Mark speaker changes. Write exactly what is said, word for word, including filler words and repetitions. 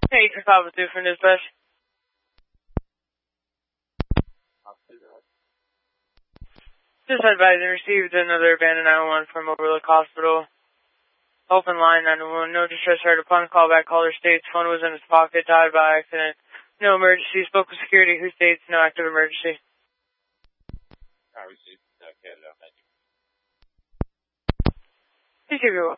Speaker 1: Hey, you can call with two from dispatch. Just advised and received another abandoned nine one one from Overlook Hospital. Open line nine one one. No distress heard upon callback. Caller states phone was in his pocket. Died by accident. No emergency. Spoke with security who states no active emergency. I received. Okay, no, thank you. Please give your